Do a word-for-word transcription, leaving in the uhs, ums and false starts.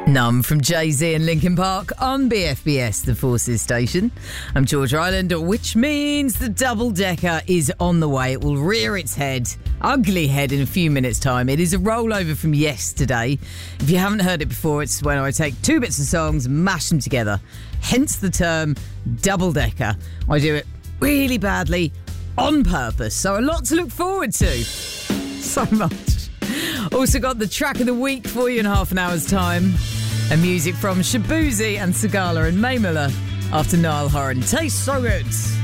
Numb from Jay-Z and Linkin Park on B F B S, the Forces station. I'm George Ireland, which means the double-decker is on the way. It will rear its head, ugly head, in a few minutes' time. It is a rollover from yesterday. If you haven't heard it before, it's when I take two bits of songs and mash them together. Hence the term double-decker. I do it really badly, on purpose, so a lot to look forward to. So much. Also got the track of the week for you in half an hour's time. And music from Shaboozey and Sigala and Maymula after Niall Horan. Tastes so good.